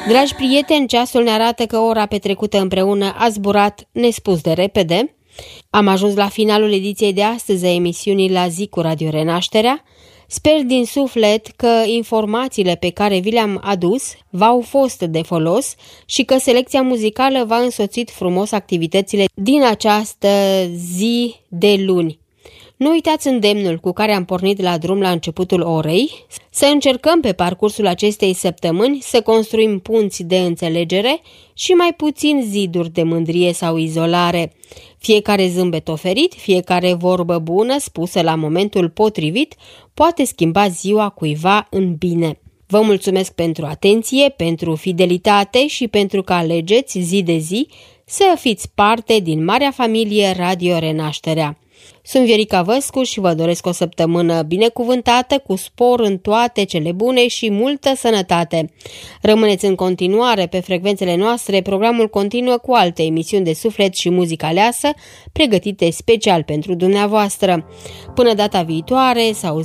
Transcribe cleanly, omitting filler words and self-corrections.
Dragi prieteni, ceasul ne arată că ora petrecută împreună a zburat nespus de repede. Am ajuns la finalul ediției de astăzi a emisiunii La zi cu Radio Renașterea. Sper din suflet că informațiile pe care vi le-am adus v-au fost de folos și că selecția muzicală v-a însoțit frumos activitățile din această zi de luni. Nu uitați îndemnul cu care am pornit la drum la începutul orei, să încercăm pe parcursul acestei săptămâni să construim punți de înțelegere și mai puțin ziduri de mândrie sau izolare. Fiecare zâmbet oferit, fiecare vorbă bună spusă la momentul potrivit poate schimba ziua cuiva în bine. Vă mulțumesc pentru atenție, pentru fidelitate și pentru că alegeți zi de zi să fiți parte din marea familie Radio Renașterea. Sunt Viorica Văscu și vă doresc o săptămână binecuvântată, cu spor în toate cele bune și multă sănătate. Rămâneți în continuare pe frecvențele noastre, programul continuă cu alte emisiuni de suflet și muzică aleasă, pregătite special pentru dumneavoastră. Până data viitoare, să auziți